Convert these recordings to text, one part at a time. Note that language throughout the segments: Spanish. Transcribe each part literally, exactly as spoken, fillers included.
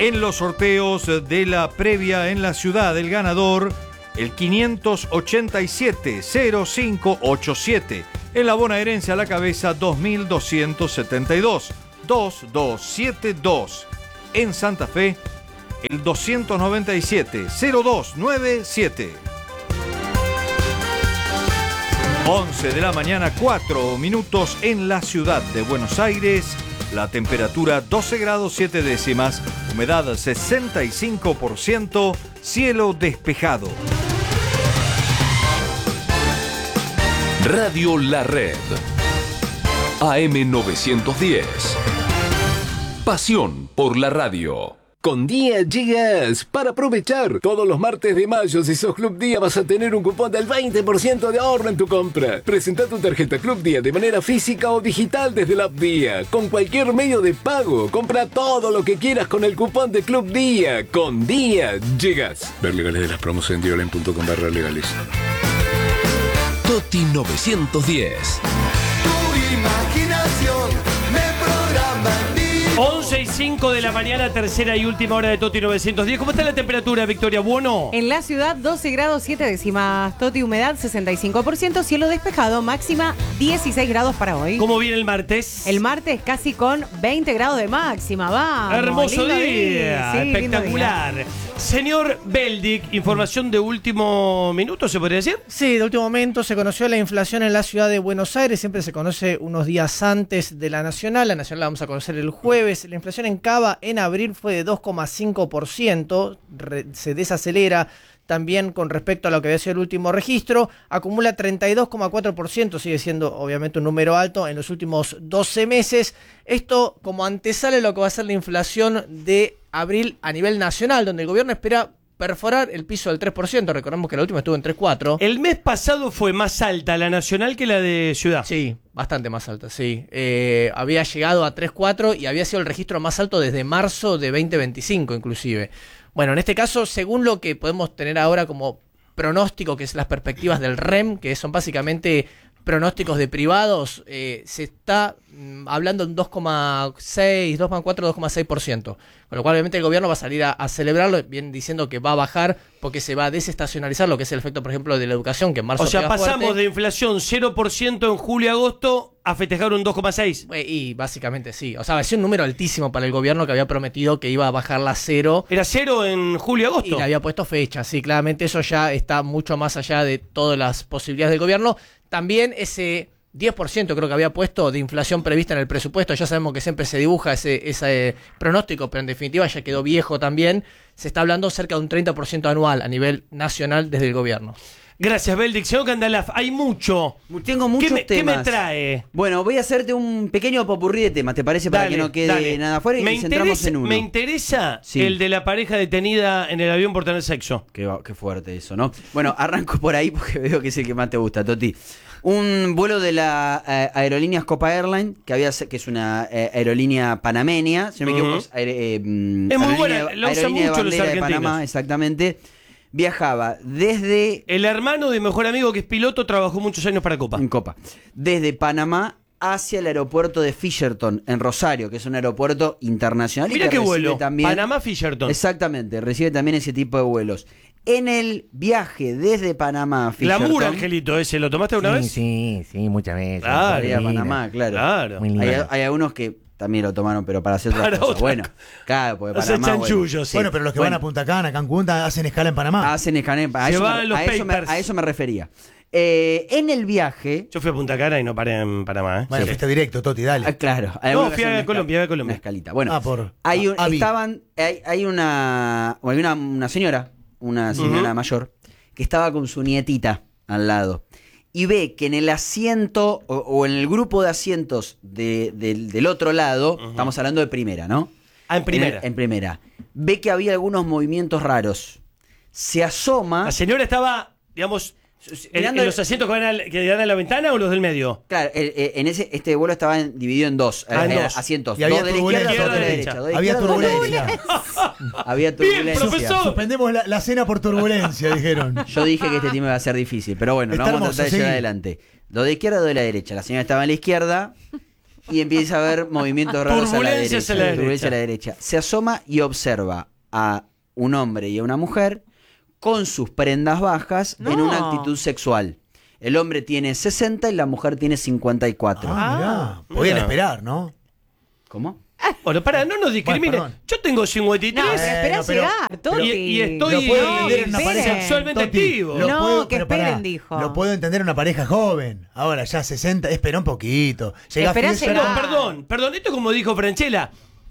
En los sorteos de la previa en la ciudad, el ganador, el quinientos ochenta y siete cero cinco ochenta y siete. En la bonaerense a la cabeza, dos mil doscientos setenta y dos, dos dos siete dos. En Santa Fe, el doscientos noventa y siete cero dos nueve siete. once de la mañana, cuatro minutos en la ciudad de Buenos Aires. La temperatura doce grados siete décimas, humedad sesenta y cinco por ciento, cielo despejado. Radio La Red. A M novecientos diez. Pasión por la radio. Con Día llegas para aprovechar. Todos los martes de mayo, si sos Club Día, vas a tener un cupón del veinte por ciento de ahorro en tu compra. Presenta tu tarjeta Club Día de manera física o digital desde la app Día. Con cualquier medio de pago, compra todo lo que quieras con el cupón de Club Día. Con Día llegas. Ver legales de las promos en dioline punto com barra legales. Toti novecientos diez. Tu imaginación me programa en mí. once y cinco de la mañana, tercera y última hora de Toti novecientos diez. ¿Cómo está la temperatura, Victoria Buono? En la ciudad, doce grados siete décimas. Toti, humedad sesenta y cinco por ciento, cielo despejado, máxima dieciséis grados para hoy. ¿Cómo viene el martes? El martes casi con veinte grados de máxima, va. Hermoso día, día. Sí, espectacular. Día. Señor Beldic, información de último minuto, ¿se podría decir? Sí, de último momento se conoció la inflación en la ciudad de Buenos Aires. Siempre se conoce unos días antes de la nacional. La nacional la vamos a conocer el jueves. La inflación en Cava en abril fue de dos coma cinco por ciento. Se desacelera también con respecto a lo que había sido el último registro. Acumula treinta y dos coma cuatro por ciento. Sigue siendo obviamente un número alto en los últimos doce meses. Esto como antesale lo que va a ser la inflación de abril a nivel nacional, donde el gobierno espera perforar el piso del tres por ciento. Recordemos que la última estuvo en tres coma cuatro. El mes pasado fue más alta la nacional que la de ciudad. Sí, bastante más alta, sí. Eh, había llegado a tres coma cuatro y había sido el registro más alto desde marzo de veinte veinticinco inclusive. Bueno, en este caso, según lo que podemos tener ahora como pronóstico, que es las perspectivas del R E M, que son básicamente pronósticos de privados, eh, se está mm, hablando de un dos coma seis, dos coma cuatro, dos coma seis por ciento. Con lo cual, obviamente, el gobierno va a salir a, a celebrarlo, bien diciendo que va a bajar porque se va a desestacionalizar lo que es el efecto, por ejemplo, de la educación, que en marzo O sea, pega pasamos fuerte. de inflación cero por ciento en julio-agosto a festejar un dos coma seis. Y básicamente sí. O sea, es un número altísimo para el gobierno que había prometido que iba a bajarla a cero. Era cero en julio-agosto. Y le había puesto fecha, sí, claramente eso ya está mucho más allá de todas las posibilidades del gobierno. También ese diez por ciento creo que había puesto de inflación prevista en el presupuesto. Ya sabemos que siempre se dibuja ese, ese pronóstico, pero en definitiva ya quedó viejo también. Se está hablando cerca de un treinta por ciento anual a nivel nacional desde el gobierno. Gracias, Beldic. Señor Candalaf, hay mucho. Tengo muchos ¿Qué me, temas. ¿Qué me trae? Bueno, voy a hacerte un pequeño popurrí de temas, ¿te parece? Para Dale, que no quede dale. nada afuera y me nos centramos interesa, en uno. Me interesa Sí. el de la pareja detenida en el avión por tener sexo. Qué, qué fuerte eso, ¿no? Bueno, arranco por ahí porque veo que es el que más te gusta, Toti. Un vuelo de la eh, aerolíneas Copa Airlines, que había que es una eh, aerolínea panameña, si no me equivoco, Uh-huh. es, aer- eh, mm, Es muy aerolínea- buena, la usan aerolínea de mucho los bandera de argentinos. Panamá, exactamente. Viajaba desde El hermano de mi mejor amigo, que es piloto, trabajó muchos años para Copa. en Copa, desde Panamá hacia el aeropuerto de Fisherton en Rosario, que es un aeropuerto internacional. y Mira que qué recibe vuelo. también, Panamá Fisherton. Exactamente, recibe también ese tipo de vuelos. En el viaje desde Panamá a Fisherton, Glamour, Angelito, ese. ¿Lo tomaste una sí, vez? Sí, sí, muchas veces. Claro. para ir a Linda. Panamá, claro. Claro. Muy Hay, linda. hay algunos que también lo tomaron, pero para hacer otras Para cosas. otra Bueno, co- claro, porque Hacer Panamá, bueno, chanchullo, sí. Bueno, pero los que Bueno. van a Punta Cana, Cancún, hacen escala en Panamá. hacen escaneo. A, Se eso van me, los a, eso me, papers. a eso me refería. Eh, en el viaje, Yo fui a Punta Cana y no paré en Panamá, ¿eh? Bueno, Sí. fuiste directo, Toti, dale. ah, claro. hay No, algunos que fui a hacen una Colombia, esca- a Colombia. Una escalita. Bueno, Ah, por hay, un- a- Avi. estaban, hay, hay una, hay una, una señora, una señora Ujú. mayor, que estaba con su nietita al lado. Y ve que en el asiento, o, o en el grupo de asientos de- del, del otro lado, Ujú. estamos hablando de primera, ¿no? Ah, en primera. En, en primera. Ve que había algunos movimientos raros. Se asoma. La señora estaba, digamos, en, Mirando en los el- asientos que, van a, que dan a la ventana o los del medio. Claro, eh, eh, en ese este vuelo estaba en- dividido en dos, Ah, en eh, dos. asientos. Y había dos de la izquierda, turbulencia, dos de la derecha. derecha. dos de la Había izquierda, dos de la turbulencia. derecha. Había Bien, turbulencia. profesor. Suspendemos la, la cena por turbulencia, dijeron. Yo dije que este tema iba a ser difícil, pero bueno, lo Está vamos a hermoso, tratar de llevar sí. adelante. Dos de izquierda, dos de la derecha. La señora estaba en la izquierda y empieza a ver movimientos raros a la derecha. Turbulencias a la turbulencia derecha. a la derecha. Se asoma y observa a un hombre y a una mujer con sus prendas bajas No. en una actitud sexual. El hombre tiene sesenta y la mujer tiene cincuenta y cuatro. Ah, mirá. Podían Mira. esperar, ¿no? ¿Cómo? Bueno, para, no nos discrimine. Bueno, perdón. Yo tengo cincuenta y No, tres pero espera Bueno, pero- llegar, Toti. y, y estoy Lo puedo entender en una esperen. pareja. sexualmente Toti, activo. lo No, puedo- que pero pará, esperen, dijo. Lo puedo entender en una pareja joven. Ahora ya sesenta, espera un poquito. Llega Esperá fiesta- llegar. No, perdón, perdón, esto como dijo Franchella.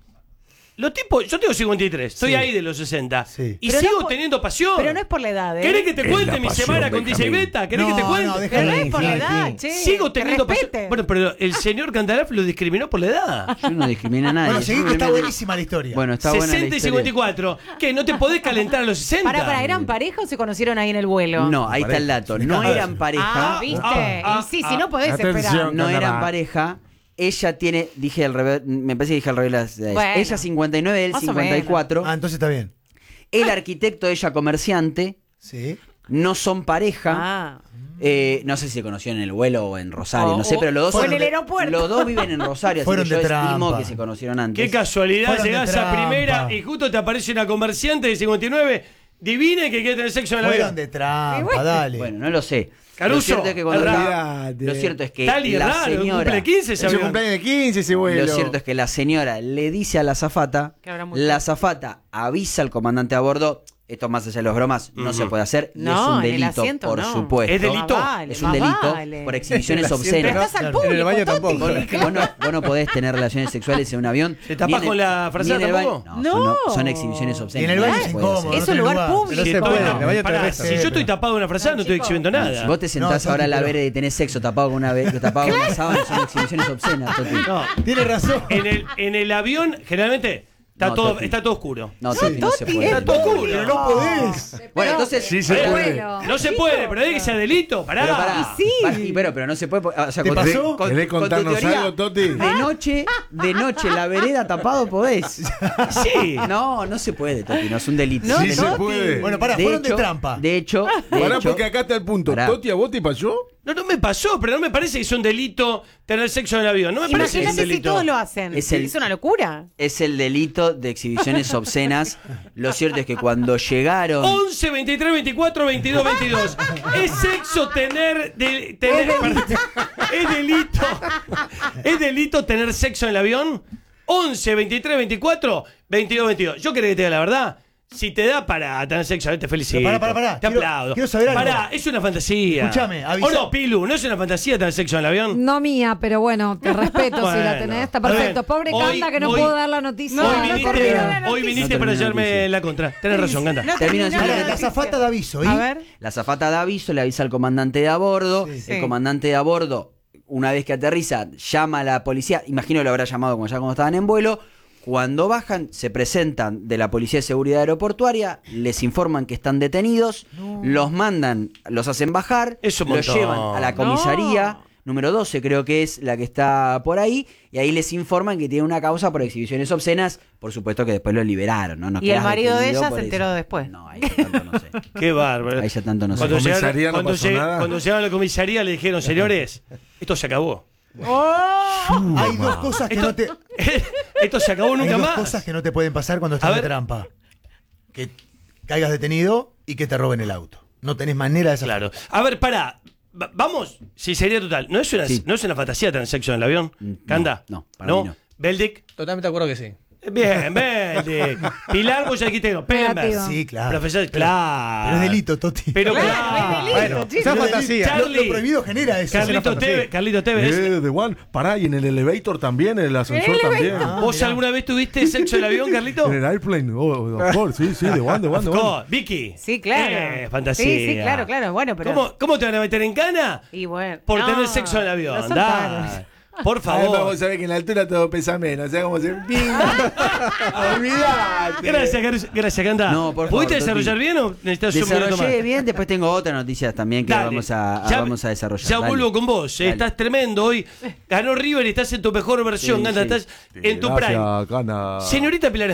Los tipos, yo tengo cincuenta y tres, estoy Sí. ahí de los sesenta. Sí. Y Pero no sigo por- teniendo pasión. Pero no es por la edad, ¿eh? ¿Querés que te Es cuente la mi pasión, semana con D J Benjamín. Beta? ¿Querés No, que te cuente? no, Pero déjalo no ahí, es por la sí, edad, sí. che. Sigo que teniendo pasión. respete. Bueno, pero el señor Cantaraf lo discriminó por la edad. Yo no discrimino a nadie. Bueno, seguí que está simplemente- buenísima la historia. Bueno, está buena la sesenta y historia. cincuenta y cuatro. ¿Qué? ¿No te podés calentar a los sesenta? Para, para, ¿eran pareja o se conocieron ahí en el vuelo? No, ahí está el dato. No eran pareja. Ah, ¿viste? Ah, ah, y sí, ah, si no podés atención. esperar. No Cantará. eran pareja. Ella tiene, dije al revés, me parece que dije al revés las edades. Bueno. Ella cincuenta y nueve, él Más o cincuenta y cuatro. Ah, entonces está bien. El arquitecto, ella comerciante. Sí. No son pareja. Ah. Eh, no sé si se conocieron en el vuelo o en Rosario, O- no sé, pero los dos o son en el de- aeropuerto. Los dos viven en Rosario, así Fueron que yo de estimo trampa. que se conocieron antes. Qué casualidad, Fueron de llegás a trampa. primera y justo te aparece una comerciante de cincuenta y nueve divina y que quiere tener sexo en la Fueron vida. de trampa, Y bueno. dale. Bueno, no lo sé. Caruso, lo cierto es que cuando es raro. estaba- lo cierto es que Tali, la raro, señora, cumple quince ese Es su avión. cumpleaños de quince ese vuelo. lo cierto es que la señora le dice a la azafata, Que habrá mucho. la azafata avisa al comandante a bordo, esto más allá de los bromas, no se puede hacer y No, es un en el delito, asiento por no. supuesto. ¿Es delito? Más vale, Es un más delito vale. por exhibiciones Pero obscenas. estás al Claro, público, en el baño Toti. tampoco. Porque vos no, vos no podés tener relaciones sexuales en un avión. ¿Se tapás ni en el- con la frazada ni en el tampoco? baño. No, son, No. son exhibiciones obscenas. Y en el baño no es se puede hacer. incómodo. Es un no lugar tenés público. No Si se estoy- puede, no, en el baño te pará, respetan. si yo estoy tapado en una frazada, no estoy exhibiendo nada. Si vos te sentás No, ahora a la Toti, vereda y tenés sexo tapado con una, ve- tapado con una sábana, son exhibiciones obscenas, Toti. No, Tiene razón. en el, en el avión, generalmente, está, No, todo, Toti. está todo oscuro. No, Toti, no se Toti, puede. Está todo oscuro. Pero no podés. Bueno, entonces. Sí se Eh, puede. No se puede, pero hay que ser delito. Pará. Pero pará, Y sí. pará, y pero, pero no se puede. O sea, ¿Te con, pasó? con- ¿Querés con tu contarnos teoría, algo, Toti? De noche, de noche, la vereda tapado podés. Sí. No, no se puede, Toti, no es un delito. No, Es un Sí se delito. puede. Bueno, pará, de fueron hecho, de trampa. De hecho, de Pará, hecho- porque acá está el punto. Pará. ¿Toti a vos te pasó? No, no me pasó, pero no me parece que es un delito tener sexo en el avión. No me parece que es un Imagínate si delito. todos lo hacen. Es Es, el- una locura. es el delito de exhibiciones obscenas. Lo cierto es que cuando llegaron. once, veintitrés, veinticuatro, veintidós, veintidós. ¿Es sexo tener, de- tener perdón, es delito es delito tener sexo en el avión? once, veintitrés, veinticuatro, veintidós, veintidós. Yo quería que te diga la verdad. Si te da para tener sexo, te felicito. Pero pará, pará, pará. Te Quiero- aplaudo. quiero saber algo. Pará, es una fantasía. Escuchame, avisa- ¿O no, Pilu? ¿No es una fantasía tener sexo en el avión? No mía, pero bueno, te respeto si la Bueno, tenés, está a ver, perfecto. Pobre hoy- Canda que no hoy- puedo dar la noticia. hoy No, viniste, corrida. hoy viniste No para terminó la hallarme noticia. la contra. Tenés razón, Canta. No Termino terminó así. Pará, la la noticia. azafata de aviso. ¿y? A ver. La azafata da aviso, le avisa al comandante de a bordo. Sí. El comandante de a bordo, una vez que aterriza, llama a la policía. Imagino que lo habrá llamado como ya cuando estaban en vuelo. Cuando bajan, se presentan de la Policía de Seguridad Aeroportuaria, les informan que están detenidos, los mandan, los hacen bajar, Es un los montón. llevan a la comisaría, número doce creo que es la que está por ahí, y ahí les informan que tiene una causa por exhibiciones obscenas. Por supuesto que después lo liberaron, ¿no? No Y el quedás marido de detenido ella por se eso. enteró después. No, ahí ya tanto no sé. Qué bárbaro. Ahí ya tanto no sé. Cuando ¿Comisaría llegaron, no cuando pasó lleg- nada? cuando llegaron a la comisaría le dijeron, señores, esto se acabó. Hay dos cosas que Esto, no te. esto se acabó Hay nunca dos más. cosas que no te pueden pasar cuando A estás de ver. trampa. Que caigas detenido y que te roben el auto. No tenés manera de hacer. Claro. A ver, pará. Va- Vamos, si sería total. ¿No es una, Sí. ¿no es una fantasía tener sexo en el avión? No, ¿Canda? no, para mí no. ¿Beldic? Totalmente de acuerdo que sí. Bien, Beldic. Pilar, vos ya dijiste no. Pelenberg. Negativo. Sí, claro. Profesor, claro. Pero es delito, Toti. Pero Claro, claro. es delito, Bueno, chicos. esa Lo- fantasía. Lo, lo Charlie. prohibido genera eso. Carlito Tevez, Carlito Tevez. Eh, The One. Pará, y en el elevator también, en el ascensor El también. elevator. ¿Vos mirá. alguna vez tuviste sexo en el avión, Carlito? En el airplane. Oh, of course, sí, sí, The One, The One, Of The One. course. Vicky. Sí, claro. Eh, fantasía. Sí, sí, claro, claro. Bueno, pero. ¿Cómo, ¿Cómo te van a meter en cana? Y bueno. Por no, tener sexo en el avión. no son Dale. tan- Por Ay, favor. vamos a ver que en la altura todo pesa menos. O sea, como se. Olvidate. Gracias, Gar- gracias, Canta. No, por favor, ¿Pudiste desarrollar Toti. bien o necesitas un minuto más? Desarrollé bien, después tengo otras noticias también que Dale. vamos a, Ya- vamos a desarrollar. Ya Dale. vuelvo con vos. eh, Dale. Estás tremendo hoy. Ganó River y estás en tu mejor versión, Sí, Canta. sí. Estás en tu prime. Gracias, Cana. Señorita Pilar Smith,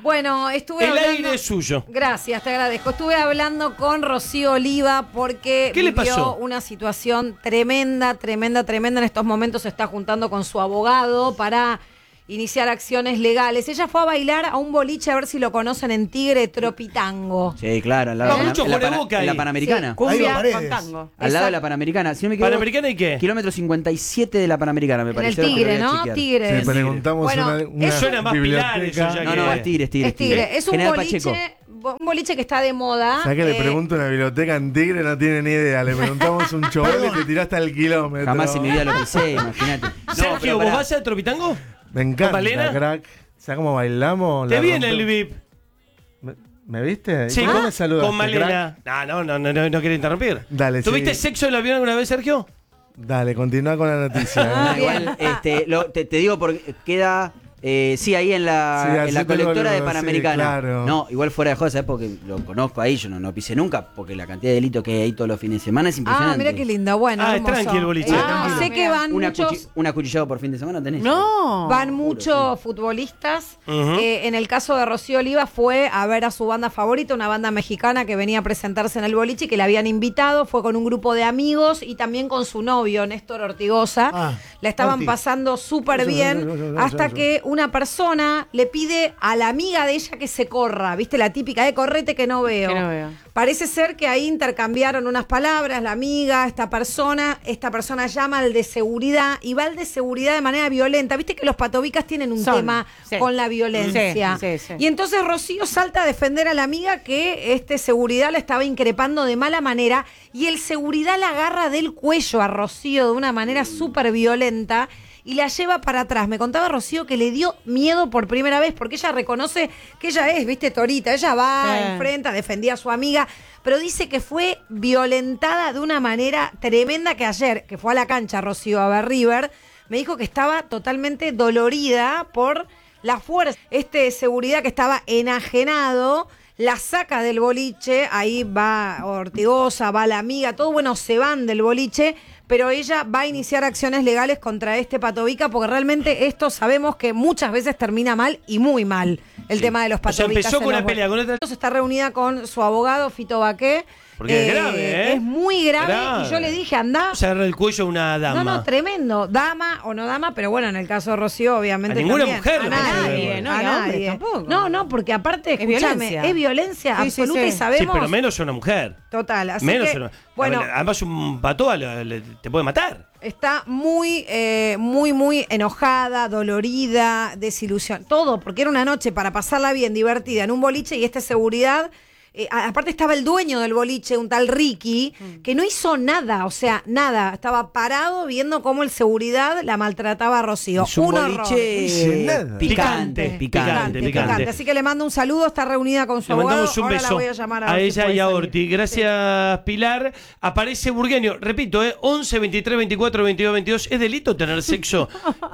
Bueno, estuve El hablando... aire es suyo. Gracias, te agradezco. Estuve hablando con Rocío Oliva porque ¿Qué le vivió pasó? una situación tremenda, tremenda, tremenda. En estos momentos se está juntando con su abogado para iniciar acciones legales. Ella fue a bailar a un boliche, a ver si lo conocen, en Tigre, Tropitango. Sí, claro, al lado Va de la, mucho en la Jorge Pana- Boca en la ahí. Panamericana. Sí, cumbia Ahí va con Paredes. tango. Al lado de Exacto. la Panamericana. Si no me equivoco, ¿Panamericana y qué? Kilómetro cincuenta y siete de la Panamericana, me En el pareció. Tigre, que lo voy a ¿no? chequear. Tigre. Si le preguntamos Bueno, una, una eso Suena más Pilar eso biblioteca. ya No, que- no, es Tigre, es Tigre. Es Tigre. Es un General boliche, Pacheco. bo- un boliche que está de moda. ¿Sabes que le Eh, pregunto una biblioteca en Tigre? No tiene ni idea. Le preguntamos un chobal y te tiraste al kilómetro. Jamás en mi vida lo pisé, imagínate. No, Sergio, pero ¿vos pará. vas a Tropitango? Me encanta, Malena? crack. ¿Sabes cómo bailamos? Te La viene rompe- el V I P. ¿Me, me viste? Sí, ¿Cómo con, me saludaste, con Malena. crack? No, no, no, no, no, no quiero interrumpir. Dale, ¿Tuviste sí. sexo en el avión alguna vez, Sergio? Dale, continúa con la noticia. No, igual, este, lo- te, te digo porque queda. Eh, sí, ahí en la, Sí, en la hacete colectora lo- de sí, Panamericana. claro. No, igual fuera de joda, ¿sabes? Porque lo conozco ahí, yo no, no pisé nunca, porque la cantidad de delitos que hay ahí todos los fines de semana es Ah, impresionante. mira qué lindo. Bueno, Ah, es hermoso. tranqui el boliche. Ah, Tranquilo. sé que van Una muchos... cuchi- un acuchillado por fin de semana tenés. No. Van muchos futbolistas. Ujú. Eh, en el caso de Rocío Oliva fue a ver a su banda favorita, una banda mexicana que venía a presentarse en el boliche y que la habían invitado. Fue con un grupo de amigos y también con su novio, Néstor Ortigosa. Ah, la estaban Orti. pasando súper Eso, bien eso, eso, eso, hasta eso. que una persona le pide a la amiga de ella que se corra. ¿Viste? La típica de correte que no veo. Que no veo. Parece ser que ahí intercambiaron unas palabras, la amiga, esta persona, esta persona llama al de seguridad y va al de seguridad de manera violenta. Viste que los patobicas tienen un Son, tema sí. con la violencia. Sí, sí, sí. Y entonces Rocío salta a defender a la amiga que este seguridad la estaba increpando de mala manera y el seguridad la agarra del cuello a Rocío de una manera súper violenta y la lleva para atrás. Me contaba Rocío que le dio miedo por primera vez porque ella reconoce que ella es, viste, Torita. Ella va, Sí. enfrenta, defendía a su amiga, pero dice que fue violentada de una manera tremenda que ayer, que fue a la cancha Rocío a ver River, me dijo que estaba totalmente dolorida por la fuerza. Este seguridad que estaba enajenado la saca del boliche, ahí va Ortigosa, va la amiga, todo bueno, se van del boliche, pero ella va a iniciar acciones legales contra este patovica porque realmente esto sabemos que muchas veces termina mal y muy mal el tema de los O sea, patovicas. empezó en con los una pelea con otra. Está reunida con su abogado Fito Baqué. Porque es grave, ¿eh? Es muy grave, Grave. y yo le dije, anda. O sea, agarra el cuello a una dama. No, no, tremendo. Dama o no dama, pero bueno, en el caso de Rocío, obviamente. A ninguna también. mujer A le puede nadie, hacer, no, bueno. a Y a hombres nadie. tampoco. No, no, porque aparte, Es escúchame, violencia. es violencia Sí, sí, absoluta sí. y sabemos. Sí, pero menos una mujer. Total, así menos que, una. bueno, A ver, además, un pato le- le- te puede matar. está muy, eh, muy, muy enojada, dolorida, desilusión, todo, porque era una noche para pasarla bien, divertida, en un boliche y esta seguridad. Eh, a- aparte estaba el dueño del boliche, un tal Ricky, que no hizo nada, o sea, nada. Estaba parado viendo cómo el seguridad la maltrataba a Rocío. Es un Un horror. boliche Sin nada. picante, Picante, picante, picante. Así que le mando un saludo, está reunida con su Le abogado. mandamos un Ahora beso la voy a llamar a, a ver si ella puede y a salir. Orti. Gracias, Pilar. Aparece Burgueño. Repito, ¿eh? once, veintitrés, veinticuatro, veintidós, veintidós. ¿Es delito tener sexo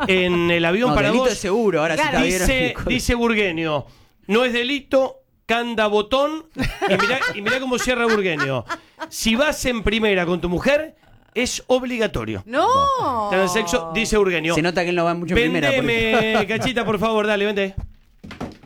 en el avión No, para delito vos? es seguro, ahora sí está bien. Dice, dice Burgueño, no es delito, canda botón. Y mirá, y mirá cómo cierra Burgueño. Si vas en primera con tu mujer, es obligatorio. No. Tener sexo, dice Burgueño. Se nota que él no va mucho en primera. porque- Vendeme, Cachita, por favor, dale, vente.